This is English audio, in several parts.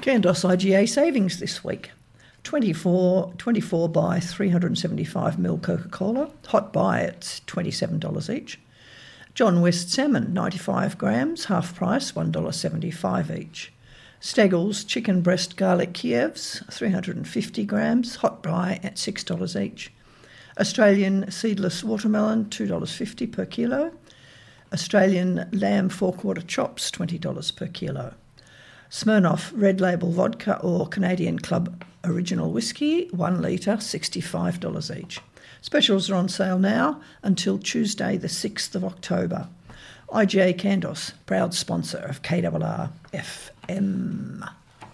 Gandos IGA savings this week. 24 by 375ml Coca-Cola. Hot buy at $27 each. John West salmon, 95 grams, half price, $1.75 each. Steggles chicken breast garlic Kievs, 350 grams, hot buy at $6 each. Australian seedless watermelon, $2.50 per kilo. Australian lamb 4-quarter chops, $20 per kilo. Smirnoff Red Label vodka or Canadian Club Original Whiskey, 1 litre, $65 each. Specials are on sale now until Tuesday the 6th of October. IGA Gandos, proud sponsor of KRR FM.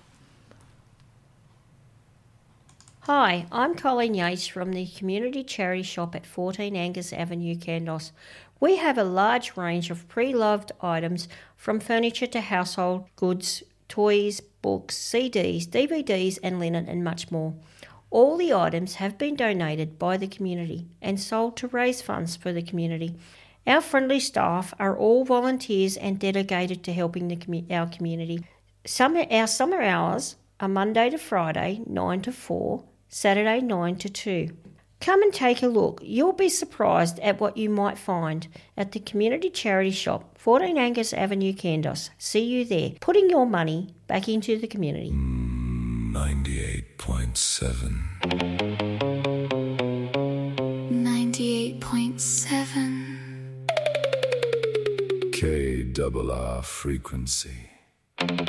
Hi, I'm Colleen Yates from the Community Charity Shop at 14 Angus Avenue, Gandos. We have a large range of pre-loved items from furniture to household goods, toys, books, CDs, DVDs and linen and much more. All the items have been donated by the community and sold to raise funds for the community. Our friendly staff are all volunteers and dedicated to helping our community. Our summer hours are Monday to Friday, 9 to 4, Saturday 9 to 2. Come and take a look. You'll be surprised at what you might find at the Community Charity Shop, 14 Angus Avenue, Gandos. See you there, putting your money back into the community. 98.7 98.7 KRR frequency.